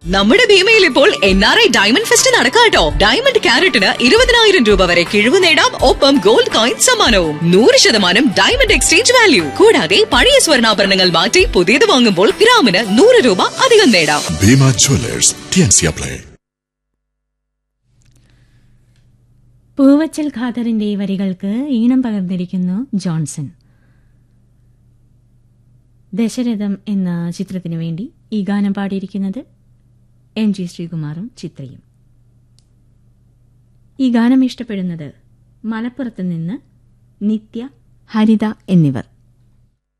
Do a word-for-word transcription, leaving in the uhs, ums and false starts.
നമ്മുടെ ഭീമയിൽ ഇപ്പോൾ N R I diamond fest നടക്കാട്ടോ. Diamond ക്യാരറ്റിന് ഇരുപതിനായിരം രൂപ വരെ കിഴിവ് നേടാം. ഒപ്പം ഗോൾഡ് കോയിൻ സമ്മാനവും നൂറ് ശതമാനം ഡയമണ്ട് എക്സ്ചേഞ്ച് വാല്യൂ. കൂടാതെ പഴയ സ്വർണ്ണാഭരണങ്ങൾ മാറ്റി പുതിയത് വാങ്ങുമ്പോൾ ഗ്രാമിന് നൂറ് രൂപ അധികം നേടാം. Bhima Jewellers ടിയൻസിയ play. പൂവച്ചൽ ഖാദറിന്റെ വരികൾക്ക് ഈണം പകർന്നിരിക്കുന്നു ജോൺസൺ. ദശരഥം എന്ന ചിത്രത്തിനു വേണ്ടി ഈ ഗാനം പാടിയിരിക്കുന്നത് എം ജി ശ്രീകുമാറും ചിത്രയും. ഈ ഗാനം ഇഷ്ടപ്പെടുന്നത് മലപ്പുറത്ത് നിന്ന് നിത്യ, ഹരിത എന്നിവർ.